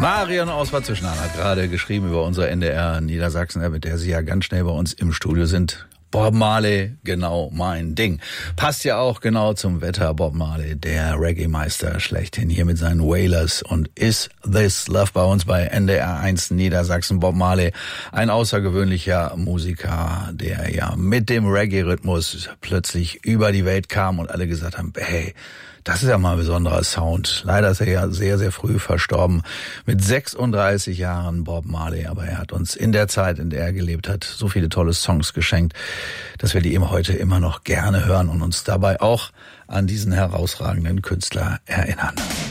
Marion aus Bad Zwischenahn hat gerade geschrieben über unsere NDR Niedersachsen, mit der Sie ja ganz schnell bei uns im Studio sind. Bob Marley, genau mein Ding. Passt ja auch genau zum Wetter. Bob Marley, der Reggae-Meister schlechthin, hier mit seinen Wailers und Is This Love bei uns bei NDR 1 Niedersachsen. Bob Marley, ein außergewöhnlicher Musiker, der ja mit dem Reggae-Rhythmus plötzlich über die Welt kam und alle gesagt haben, hey, das ist ja mal ein besonderer Sound. Leider ist er ja sehr, sehr früh verstorben. Mit 36 Jahren Bob Marley. Aber er hat uns in der Zeit, in der er gelebt hat, so viele tolle Songs geschenkt, dass wir die eben heute immer noch gerne hören und uns dabei auch an diesen herausragenden Künstler erinnern.